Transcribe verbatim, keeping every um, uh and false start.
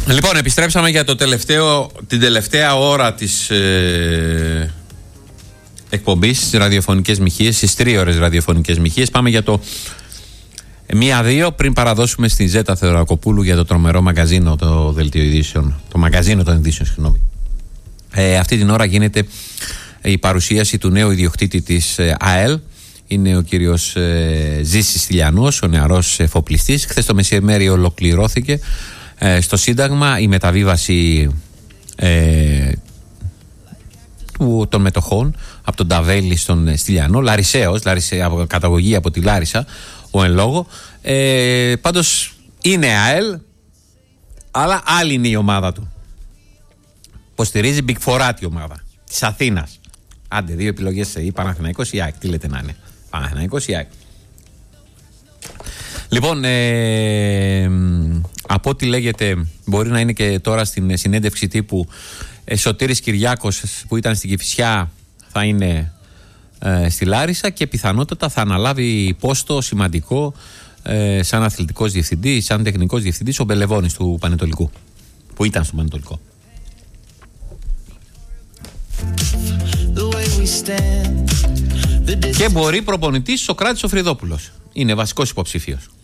Λοιπόν, επιστρέψαμε για το τελευταίο, την τελευταία ώρα της ε, εκπομπής στις ραδιοφωνικές μοιχείες, στις τρίωρες ραδιοφωνικές μοιχείες. Πάμε για το μία-δύο πριν παραδώσουμε στην Ζέτα Θεοδωρακοπούλου για το τρομερό μαγκαζίνο, το δελτίο ειδήσεων, το μαγκαζίνο των ειδήσεων, συγγνώμη. Ε, αυτή την ώρα γίνεται η παρουσίαση του νέου ιδιοκτήτη της ε, ΑΕΛ. Είναι ο κύριος ε, Ζήσης Στυλιανός, ο νεαρός εφοπλιστής. Χθες το μεσημέρι ολοκληρώθηκε ε, στο Σύνταγμα η μεταβίβαση ε, του, των μετοχών από τον Ταβέλη στον Στυλιανό, Λαρισαίος, Λαρισε, από, καταγωγή από τη Λάρισα, ο εν λόγω. Ε, πάντως είναι ΑΕΛ, αλλά άλλη είναι η ομάδα του. Υποστηρίζει Big Φοράτη ομάδα της Αθήνας. Άντε, δύο επιλογές, ή Παναθηναϊκός ή ΑΕΚ. Τι λέτε να είναι, Παναθηναϊκός ή ΑΕΚ. Λοιπόν, ε, από ό,τι λέγεται, μπορεί να είναι και τώρα στην συνέντευξη τύπου, ε, Σωτήρης Κυριάκος που ήταν στην Κηφισιά θα είναι ε, στη Λάρισα και πιθανότατα θα αναλάβει πόστο σημαντικό ε, σαν αθλητικός διευθυντής, σαν τεχνικός διευθυντής ο Μπελεβώνης του Πανετολικού, που ήταν στο Πανετολικό. Και μπορεί προπονητής Σοκράτης ο Φρυδόπουλος. Είναι βασικός υποψήφιος.